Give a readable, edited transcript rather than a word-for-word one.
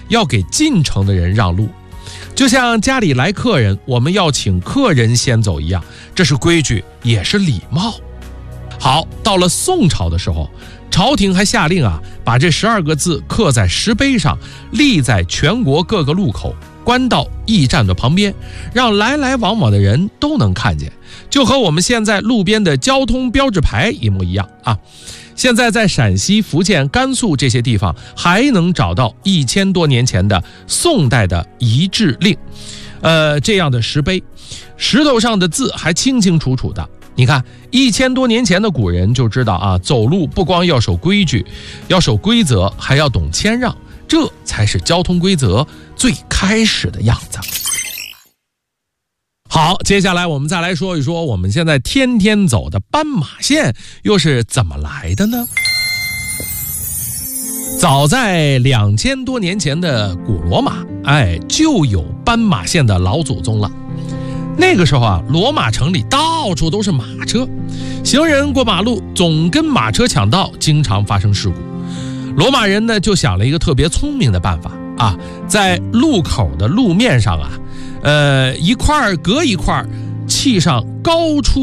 要给进城的人让路。就像家里来客人，我们要请客人先走一样，这是规矩，也是礼貌。好，到了宋朝的时候，朝廷还下令把这12个字刻在石碑上，立在全国各个路口，关到驿站的旁边，让来来往往的人都能看见，就和我们现在路边的交通标志牌一模一样啊。现在在陕西、福建、甘肃这些地方还能找到1000多年前的宋代的遗制令，这样的石碑，石头上的字还清清楚楚的。你看，1000多年前的古人就知道走路不光要守规矩，要守规则，还要懂谦让，这才是交通规则最开始的样子。好，接下来我们再来说一说我们现在天天走的斑马线又是怎么来的呢？早在2000多年前的古罗马，就有斑马线的老祖宗了。那个时候罗马城里到处都是马车，行人过马路总跟马车抢道，经常发生事故。罗马人呢就想了一个特别聪明的办法在路口的路面上一块隔一块砌上高出